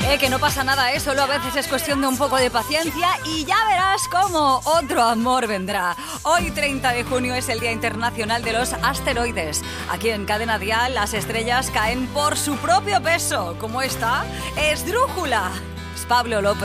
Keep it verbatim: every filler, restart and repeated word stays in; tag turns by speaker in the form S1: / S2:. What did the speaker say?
S1: Eh, que no pasa nada, ¿eh? Solo a veces es cuestión de un poco de paciencia y ya verás cómo otro amor vendrá. Hoy, treinta de junio, es el Día Internacional de los Asteroides. Aquí en Cadena Dial, las estrellas caen por su propio peso, como esta esdrújula. Es Pablo López.